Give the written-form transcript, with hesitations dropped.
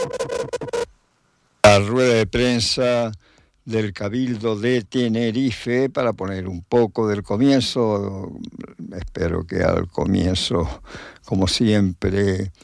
La rueda de prensa del Cabildo de Tenerife para poner un poco del comienzo. Espero que al comienzo, como siempre,